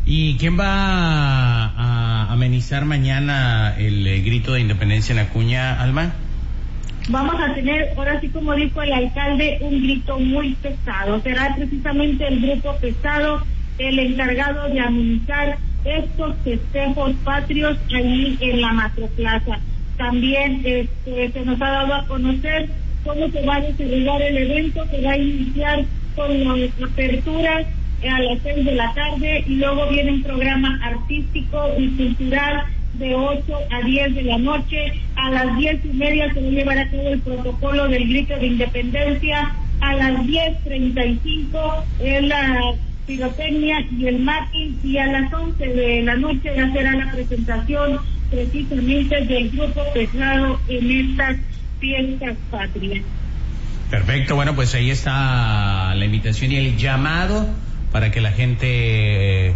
¿Y quién va a amenizar mañana el grito de independencia en Acuña, Alma? Vamos a tener, ahora sí como dijo el alcalde, un grito muy pesado. Será precisamente el grupo pesado el encargado de amenizar estos festejos patrios ahí en la Macroplaza. También se nos ha dado a conocer cómo se va a desarrollar el evento, que va a iniciar con las aperturas a las 6 de la tarde y luego viene un programa artístico y cultural de 8 a 10 de la noche. A las 10:30 se va a llevar a cabo el protocolo del grito de independencia. A las 10:35 es la pirotecnia y el maqui, y a las 11 de la noche ya será la presentación precisamente del grupo pesado en estas fiestas patrias. Perfecto, bueno, pues ahí está la invitación y el llamado para que la gente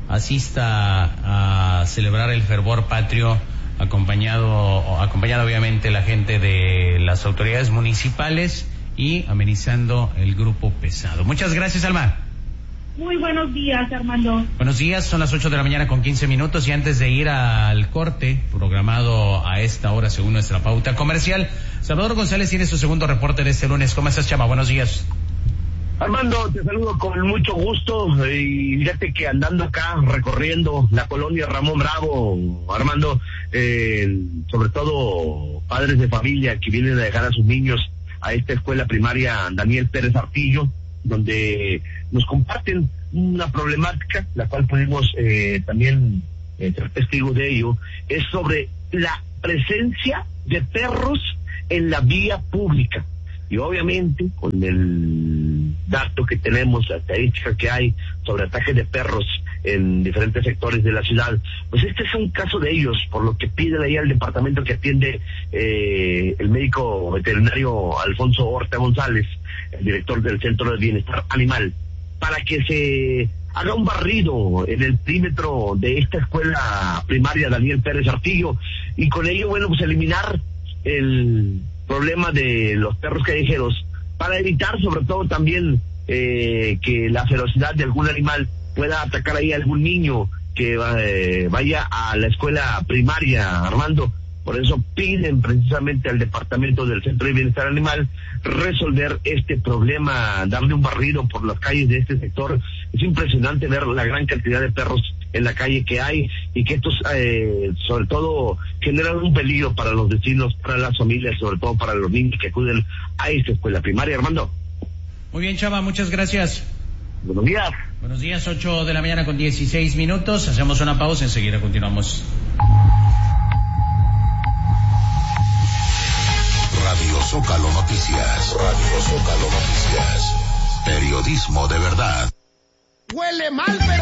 asista a celebrar el fervor patrio, acompañado obviamente la gente de las autoridades municipales y amenizando el grupo pesado. Muchas gracias, Alma. Muy buenos días, Armando. Buenos días, son las 8:15 a.m. y antes de ir al corte, programado a esta hora según nuestra pauta comercial, Salvador González tiene su segundo reporte de este lunes. ¿Cómo estás, Chama? Buenos días. Armando, te saludo con mucho gusto y fíjate que andando acá recorriendo la colonia Ramón Bravo, Armando, sobre todo padres de familia que vienen a dejar a sus niños a esta escuela primaria Daniel Pérez Artillo, donde nos comparten una problemática, la cual pudimos también ser testigos de ello, es sobre la presencia de perros en la vía pública. Y obviamente, con el dato que tenemos, la estadística que hay sobre ataques de perros en diferentes sectores de la ciudad, pues este es un caso de ellos, por lo que piden ahí al departamento que atiende el médico veterinario Alfonso Horta González, el director del Centro de Bienestar Animal, para que se haga un barrido en el perímetro de esta escuela primaria Daniel Pérez Artillo, y con ello, bueno, pues eliminar el problema de los perros callejeros, para evitar sobre todo también que la ferocidad de algún animal pueda atacar ahí a algún niño que vaya a la escuela primaria, Armando. Por eso piden precisamente al departamento del Centro de Bienestar Animal resolver este problema, darle un barrido por las calles de este sector. Es impresionante ver la gran cantidad de perros en la calle que hay, y que estos sobre todo generan un peligro para los vecinos, para las familias, sobre todo para los niños que acuden a esta escuela primaria, Armando. Muy bien, Chava, muchas gracias. Buenos días. Buenos días, 8:16 a.m. Hacemos una pausa, enseguida continuamos. Radio Zócalo Noticias. Radio Zócalo Noticias. Periodismo de verdad. Huele mal, pero